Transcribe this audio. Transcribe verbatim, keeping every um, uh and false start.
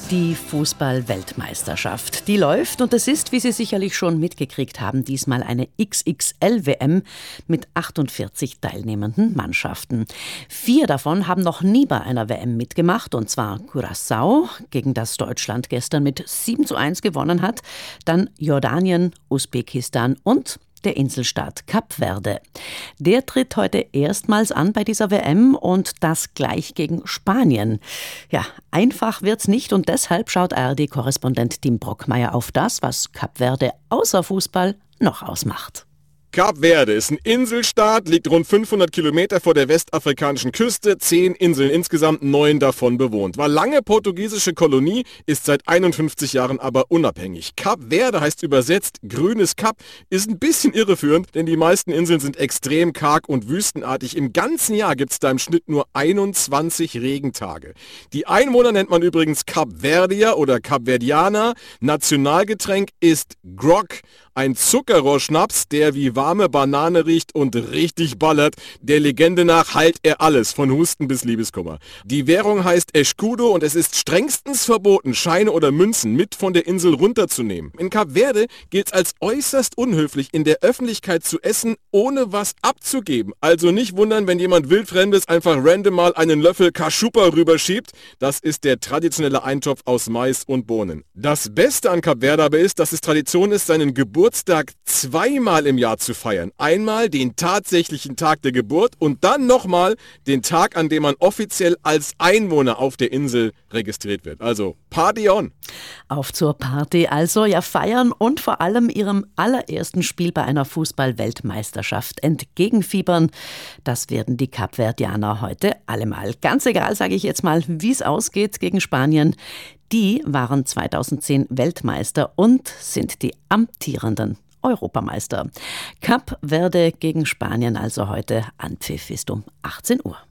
Die Fußball-Weltmeisterschaft, die läuft und es ist, wie Sie sicherlich schon mitgekriegt haben, diesmal eine X X L-W M mit achtundvierzig teilnehmenden Mannschaften. Vier davon haben noch nie bei einer W M mitgemacht, und zwar Curaçao, gegen das Deutschland gestern mit sieben zu eins gewonnen hat, dann Jordanien, Usbekistan und der Inselstaat Kap Verde. Der tritt heute erstmals an bei dieser W M und das gleich gegen Spanien. Ja, einfach wird's nicht und deshalb schaut A R D-Korrespondent Tim Brockmeier auf das, was Kap Verde außer Fußball noch ausmacht. Kap Verde ist ein Inselstaat, liegt rund fünfhundert Kilometer vor der westafrikanischen Küste, zehn Inseln insgesamt, neun davon bewohnt. War lange portugiesische Kolonie, ist seit einundfünfzig Jahren aber unabhängig. Kap Verde heißt übersetzt grünes Kap, ist ein bisschen irreführend, denn die meisten Inseln sind extrem karg und wüstenartig. Im ganzen Jahr gibt es da im Schnitt nur einundzwanzig Regentage. Die Einwohner nennt man übrigens Kapverdier oder Kapverdianer. Nationalgetränk ist Grog, ein Zuckerrohrschnaps, der wie warme Banane riecht und richtig ballert. Der Legende nach heilt er alles, von Husten bis Liebeskummer. Die Währung heißt Escudo und es ist strengstens verboten, Scheine oder Münzen mit von der Insel runterzunehmen. In Kap Verde gilt es als äußerst unhöflich, in der Öffentlichkeit zu essen, ohne was abzugeben. Also nicht wundern, wenn jemand Wildfremdes einfach random mal einen Löffel Kaschupa rüberschiebt. Das ist der traditionelle Eintopf aus Mais und Bohnen. Das Beste an Kap Verde aber ist, dass es Tradition ist, seinen Geburtstag zweimal im Jahr zu feiern. Einmal den tatsächlichen Tag der Geburt und dann nochmal den Tag, an dem man offiziell als Einwohner auf der Insel registriert wird. Also Party on! Auf zur Party also, ja, feiern und vor allem ihrem allerersten Spiel bei einer Fußball-Weltmeisterschaft entgegenfiebern. Das werden die Kapverdianer heute allemal. Ganz egal, sage ich jetzt mal, wie es ausgeht gegen Spanien. Die waren zweitausendzehn Weltmeister und sind die amtierenden Europameister. Kap Verde gegen Spanien also heute. Anpfiff ist um achtzehn Uhr.